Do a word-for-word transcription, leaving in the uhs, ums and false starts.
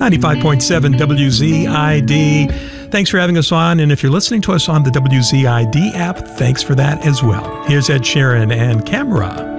ninety-five point seven W Z I D. Thanks for having us on, and if you're listening to us on the W Z I D app, thanks for that as well. Here's Ed Sheeran and Camera.